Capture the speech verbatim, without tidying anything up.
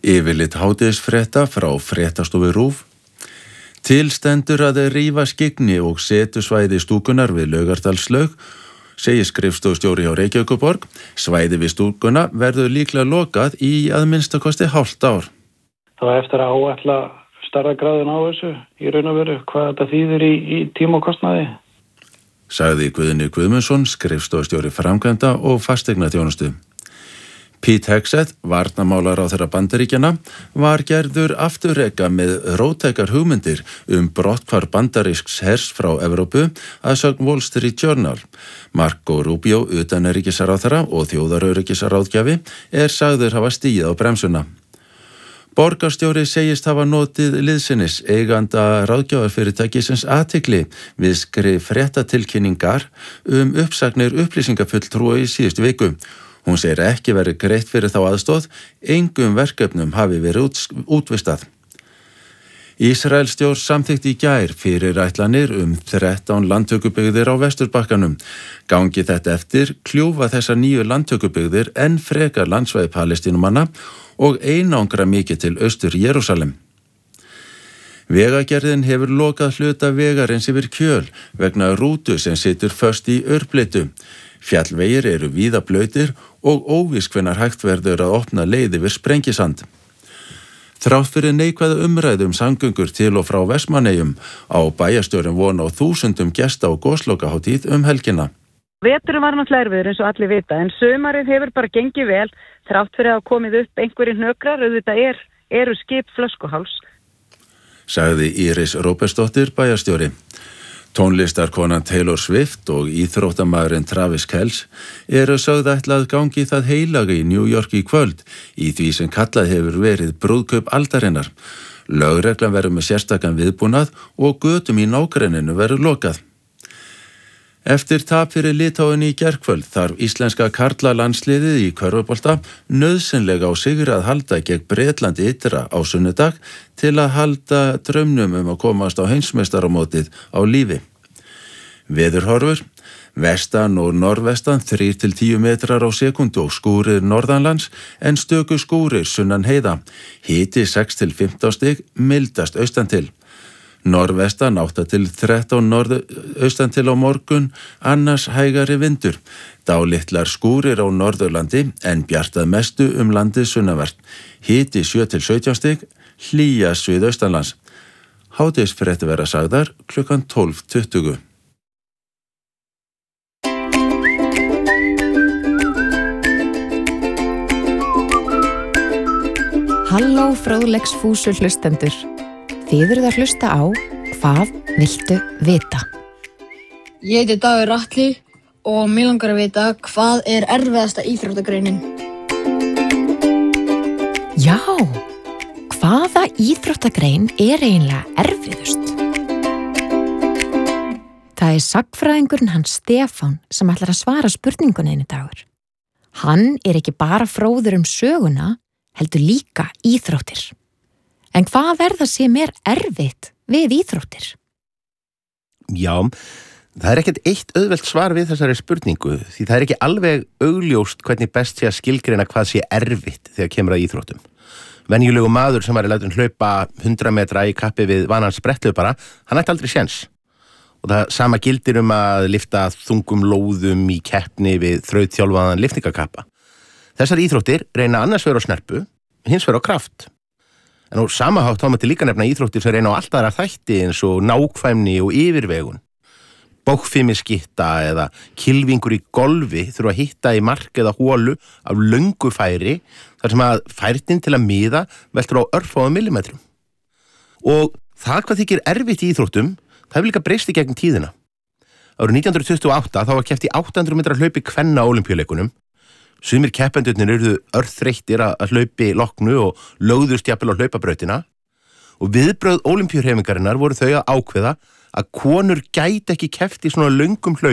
Yfirlit hádegisfrétta frá fréttastofu RÚV. Til stendur að rífa skyggni og setusvæði stúkunar við Laugardalslaug, segir skrifstofustjóri hjá Reykjavíkurborg. Svæði við stúkuna verður líklega lokað í að minnsta kosti hálft ár. Það eftir að áætla stærðargráðin á þessu í raun og veru, hvað þetta þýðir í, í tíma og kostnaði. Sagði Guðni Guðmundsson, skrifstofustjóri framkvæmda og fasteignaþjónustu. Pete Hegseth, varnarmálaráðherra Bandaríkjanna, var gerður afturreka með róttækar hugmyndir um brotthvarf bandarísks hers frá Evrópu að sögn Wall Street Journal. Marco Rubio, utanríkisráðherra og þjóðaröryggisráðgjafi, er sagður hafa stigið á bremsuna. Borgarstjóri segist hafa notið liðsinnis eiganda ráðgjafarfyrirtækisins athygli við skrif fréttatilkynningar um uppsagnir upplýsingafulltrúa í síðustu viku. Hún segir ekki verið greitt fyrir þá aðstóð, engum verkefnum hafi verið út, útvistað. Ísraelsstjórn samþykkti í gær fyrirætlanir um þrettán landtökubyggðir á Vesturbakkanum. Gangi þetta eftir kljúfa þessar nýju landtökubyggðir enn frekar landsvæði Palestínumanna og einangra mikið til Austur Jerúsalem. Vegagerðin hefur lokað hluta vegarins yfir Kjöl vegna rútu sem situr föst í Örblitu. Fjallvegir eru víða blautir og óvíst hvenær hægt verður að opna leið yfir Sprengisand. Þrátt fyrir neikvæða umræðu um samgöngur til og frá Vestmannaeyjum á bæjarstjórinn von á þúsundum gesta á goslokahátíð um helgina. Veturinn var náttúrulega erfiður eins og allir vita, en sumarið hefur bara gengið vel þrátt fyrir að komið upp einhverjir hnökrar, auðvitað er, eru skip flöskuháls. Sagði Íris Róbertsdóttir bæjarstjóri. Tónlistarkonan Taylor Swift og íþróttamaðurinn Travis Kelce eru sögð ætlað gangi það heilaga í New York í kvöld í því sem kallað hefur verið brúðkaup aldarinnar. Lögreglan verður með sérstakan viðbúnað og götum í nágrenninu verður lokað. Eftir tap fyrir Litáin í gærkvöld þarf íslenska karlalandsliðið í körfubolta nauðsynlega á sigri að halda gegn Bretlandi ytra á sunnudag til að halda draumnum um að komast á heimsmeistaramótið á lífi. Veðurhorfur, vestan og norðvestan þrír til tíu metrar á sekundu og skúrir norðanlands en stöku skúrir sunnan heiða. Hiti sex til fimmtán stig, mildast austan til. Norðvestan átta til þrettán norðaustan til á morgun, annars hægari vindur. Dálitlar skúrir á Norðurlandi en bjartað mestu um landið sunnanvert. Hiti sjö til sautján stig, hlýja suðaustanlands. Hádegisfréttir verða sagðar klukkan tólf tuttugu. Halló fróðleiksfúsu hlustendur. Þið eruð að hlusta á Hvað viltu vita? Ég heiti Dagur Atli og mig langar að vita hvað er erfiðasta íþróttagreinin? Já, hvaða íþróttagrein er eiginlega erfiðust? Það er sagnfræðingurinn hans Stefán sem ætlar að svara spurningunni í Dagur. Hann er ekki bara fróður um söguna, heldur líka íþróttir. En hvað er það sem er erfitt við íþróttir? Já, það er ekkert eitt auðvelt svar við þessari spurningu því það er ekki alveg augljóst hvernig best sé að skilgreina hvað sé erfitt þegar kemur að íþróttum. Venjulegu maður sem var látinn hlaupa hundrað metra í kappi við vanan spretthlaupara, hann ætti aldrei séns. Og það sama gildir um að lyfta þungum lóðum í keppni við þrautþjálfaðan lyftingakappa. Þessar íþróttir reyna annars vegar á snerpu, hins vegar á kraft. En á sama hátt þá mætti líka nefna íþróttir sem reyna á allt aðra þætti eins og nákvæmni og yfirvegun. Bókfimiskitta eða kylfingur í golfi þurfa að hitta í mark eða hólu af löngu færi þar sem að færnin til að miða veltur á örfáum millimetrum. Og það hvað þykir erfitt í íþróttum, það hefur líka breyst í gegnum tíðina. Árið nítján hundruð tuttugu og átta þá var keppt í átta hundruð metra hlaupi kvenna á Ólympíuleikunum. Sumir keppendurnir urðu örþreyttir að hlaupi loknu og lögðust jafnvel á hlaupabrautina og viðbrögð Ólympíuhreyfingarinnar voru þau að ákveða að konur gæti ekki keppt í svona löngum hlaupum